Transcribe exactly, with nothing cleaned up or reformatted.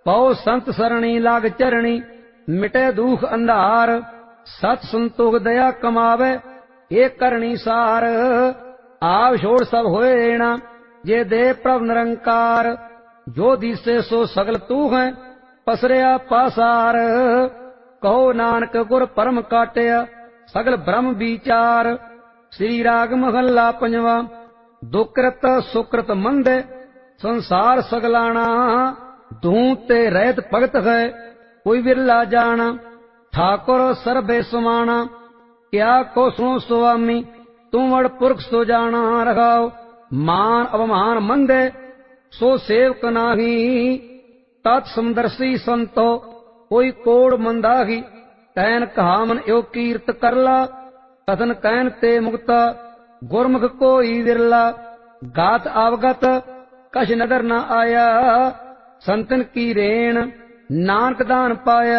पौ संत सरणी लाग चरणी, मिटे दुख अंधार। सत संतोख दया कमावे, एक करनी सार। आव छोड़ सब होए रेणा, जे दे प्रभ निरंकार। जो दिसे सो सगल तू है, पसरिया पासार। कहो नानक गुर परम काटिया, सगल ब्रह्म विचार। श्री राग महला पंजवा। दुकृत सुकृत मंदे, संसार सगलाना। धूं ते रहत भगत है, कोई विरला जाना। ठाकुर सर्बे समाना, क्या को सुनो स्वामी। तुम वड़ पुरख सो जाना रखाओ। मान अवमान मंदे, सो सेवक नाही। तत्समदर्शी संतो, कोई कोड़ मंदाही। कैन कहामन यो कीर्त करला, कथन कैन ते मुक्ता। गुरमुख कोई विरला, गात अवगत कछ नदर न आया। संतन की रेण नानक दान पाया।